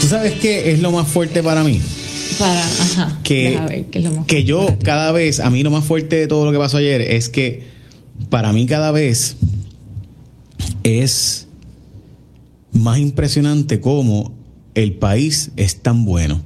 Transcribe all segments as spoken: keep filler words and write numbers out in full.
sabes qué es lo más fuerte para mí? Para, ajá. Que, ver, ¿qué es lo más que yo fuerte? cada vez, a mí lo más fuerte de todo lo que pasó ayer es que para mí cada vez es más impresionante cómo el país es tan bueno.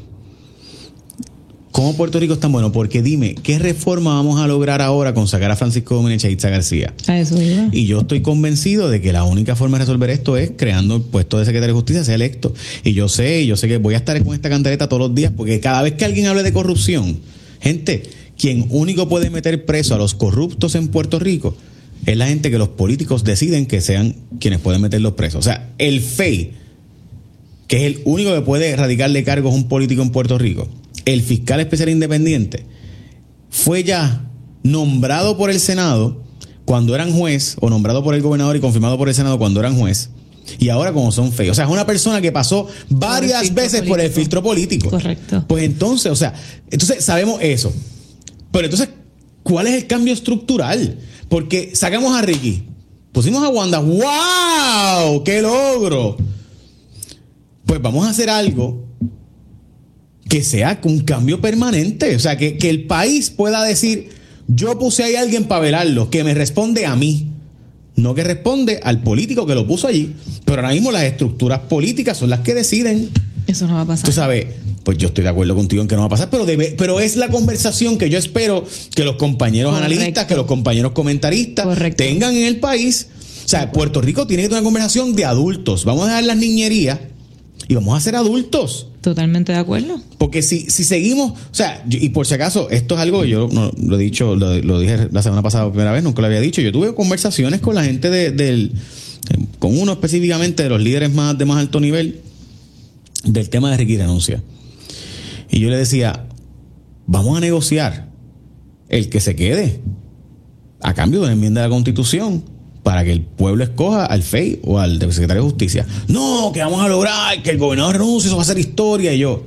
¿Cómo Puerto Rico es tan bueno? Porque dime, ¿qué reforma vamos a lograr ahora con sacar a Francisco Domínguez y a Itza García? A eso iba. Y yo estoy convencido de que la única forma de resolver esto es creando el puesto de secretario de justicia, sea electo. Y yo sé, yo sé que voy a estar con esta cantareta todos los días, porque cada vez que alguien hable de corrupción, gente, quien único puede meter preso a los corruptos en Puerto Rico es la gente que los políticos deciden que sean quienes pueden meterlos presos. O sea, el F E I, que es el único que puede erradicarle cargos a un político en Puerto Rico, el fiscal especial independiente, fue ya nombrado por el Senado cuando eran juez, o nombrado por el gobernador y confirmado por el Senado cuando eran juez, y ahora como son F E I. O sea, es una persona que pasó varias veces político. por el filtro político. Correcto. Pues entonces, o sea, entonces sabemos eso. Pero entonces, ¿cuál es el cambio estructural? Porque sacamos a Ricky, pusimos a Wanda, ¡wow! ¡Qué logro! Pues vamos a hacer algo que sea un cambio permanente. O sea, que, que el país pueda decir, yo puse ahí a alguien para velarlo, que me responde a mí, no que responde al político que lo puso allí. Pero ahora mismo las estructuras políticas son las que deciden. Eso no va a pasar. Tú sabes, pues yo estoy de acuerdo contigo en que no va a pasar, pero debe, pero es la conversación que yo espero que los compañeros Correcto. analistas, que los compañeros comentaristas Correcto. tengan en el país. O sea, Puerto Rico tiene que tener una conversación de adultos. Vamos a dejar las niñerías y vamos a ser adultos. Totalmente de acuerdo. Porque si, si seguimos, o sea, yo, y por si acaso, esto es algo que yo no, lo he dicho, lo, lo dije la semana pasada por primera vez, nunca lo había dicho. Yo tuve conversaciones con la gente de, del, con uno específicamente de los líderes más de más alto nivel del tema de Ricky renuncia. Y yo le decía, vamos a negociar el que se quede a cambio de una enmienda de la Constitución para que el pueblo escoja al F E I o al secretario de Justicia. No, que vamos a lograr que el gobernador renuncie, eso va a ser historia. Y yo,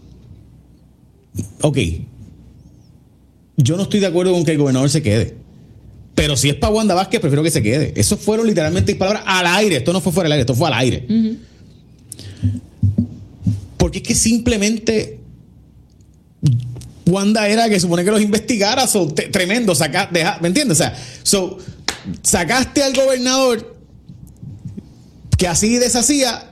ok, yo no estoy de acuerdo con que el gobernador se quede, pero si es para Wanda Vázquez, prefiero que se quede. Eso fueron literalmente palabras al aire. Esto no fue fuera del aire, esto fue al aire. Uh-huh. Porque es que simplemente Wanda era que supone que los investigara. So, te, tremendo, saca, deja, ¿me entiendes? O sea, so, sacaste al gobernador que así deshacía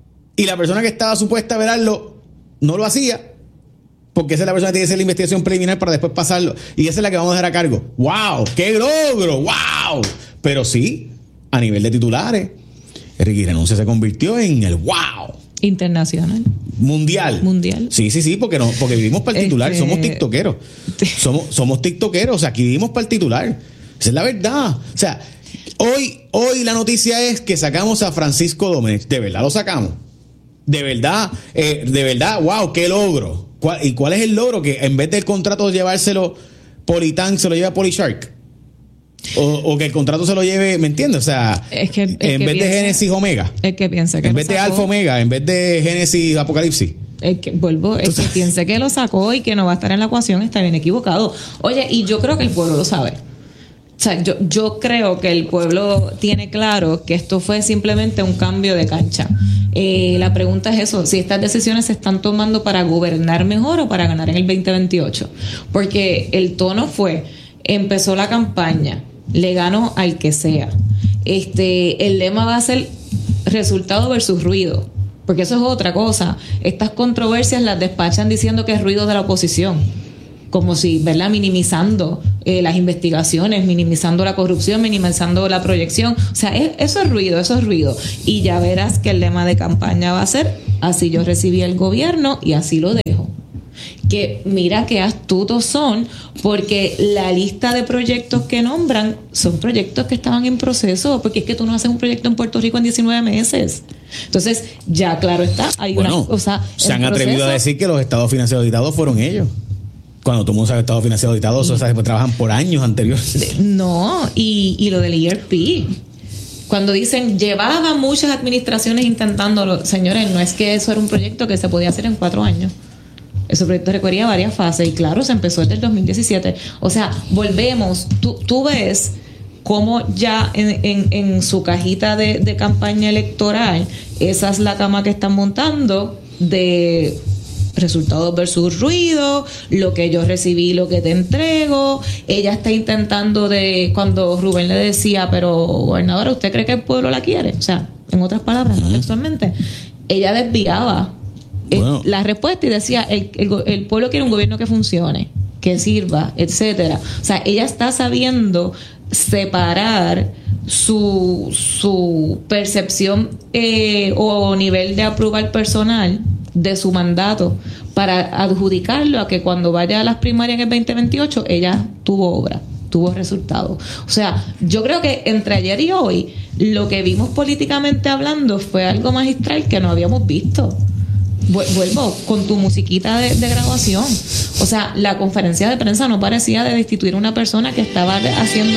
y la persona que estaba supuesta a velarlo no lo hacía, porque esa es la persona que tiene que hacer la investigación preliminar para después pasarlo, y esa es la que vamos a dejar a cargo. ¡Wow! ¡Qué logro! ¡Wow! Pero sí, a nivel de titulares, Ricky Renuncia se convirtió en el wow internacional, mundial. Mundial. Sí, sí, sí, porque no, porque vivimos para el titular, este... somos tiktokeros. Somos, somos tiktokeros, o sea, aquí vivimos para el titular. Esa es la verdad. O sea, hoy, hoy la noticia es que sacamos a Francisco Domínguez. De verdad lo sacamos. De verdad, eh, de verdad, wow, qué logro. ¿Cuál, ¿Y cuál es el logro? Que en vez del contrato llevárselo Politán, se lo lleva Polyshark. O, o que el contrato se lo lleve, ¿me entiendes? O sea, es que, es en que vez piensa, de Génesis Omega. Es que piensa que en vez sacó, de Alfa Omega, en vez de Génesis Apocalipsis. El que, vuelvo, el que piense que lo sacó y que no va a estar en la ecuación está bien equivocado. Oye, y yo creo que el pueblo lo sabe. O sea, yo, yo creo que el pueblo tiene claro que esto fue simplemente un cambio de cancha. Eh, la pregunta es eso, si estas decisiones se están tomando para gobernar mejor o para ganar en el veinte veintiocho. Porque el tono fue, empezó la campaña, le gano al que sea. Este, el lema va a ser resultado versus ruido. Porque eso es otra cosa. Estas controversias las despachan diciendo que es ruido de la oposición. Como si, ¿verdad? Minimizando eh, las investigaciones, minimizando la corrupción, minimizando la proyección. O sea, es, eso es ruido, eso es ruido. Y ya verás que el lema de campaña va a ser, así yo recibí el gobierno y así lo dejo. Que mira qué astutos son, porque la lista de proyectos que nombran son proyectos que estaban en proceso, porque es que tú no haces un proyecto en Puerto Rico en diecinueve meses. Entonces, ya claro está, hay bueno, una cosa. Se han atrevido proceso. a decir que los estados financieros auditados fueron ellos. Cuando todo el mundo sabe estados financieros auditados, mm. o sea, trabajan por años anteriores. No, y, y lo del E R P. Cuando dicen, llevaba muchas administraciones intentándolo, señores, no es que eso era un proyecto que se podía hacer en cuatro años. Ese proyecto requería varias fases y claro, se empezó desde el dos mil diecisiete. O sea, volvemos, tú, tú ves cómo ya en, en, en su cajita de, de campaña electoral, esa es la cama que están montando de resultados versus ruido, lo que yo recibí, lo que te entrego. Ella está intentando de, cuando Rubén le decía, pero gobernadora, ¿usted cree que el pueblo la quiere? O sea, en otras palabras, no textualmente, ella desviaba bueno. la respuesta y decía, el, el, el pueblo quiere un gobierno que funcione, que sirva, etcétera. O sea, ella está sabiendo separar su, su percepción eh, o nivel de aprobar personal de su mandato para adjudicarlo a que cuando vaya a las primarias en el veinte veintiocho ella tuvo obra, tuvo resultados. O sea, yo creo que entre ayer y hoy lo que vimos políticamente hablando fue algo magistral que no habíamos visto. Vuelvo con tu musiquita de, de graduación. O sea, la conferencia de prensa no parecía de destituir a una persona que estaba haciendo